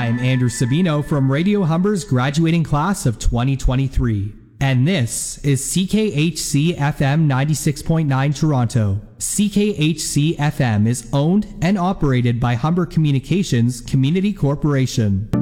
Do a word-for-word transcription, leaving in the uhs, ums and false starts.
I'm Andrew Sabino from Radio Humber's graduating class of twenty twenty-three. And this is C K H C F M ninety-six point nine Toronto. C K H C F M is owned and operated by Humber Communications Community Corporation.